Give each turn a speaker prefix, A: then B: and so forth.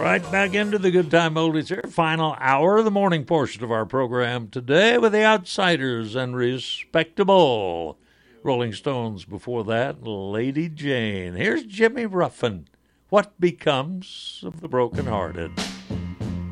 A: Right back into the Good Time Oldies here. Final hour of the morning portion of our program today with the Outsiders and Respectable. Rolling Stones before that, Lady Jane. Here's Jimmy Ruffin. What becomes of the brokenhearted?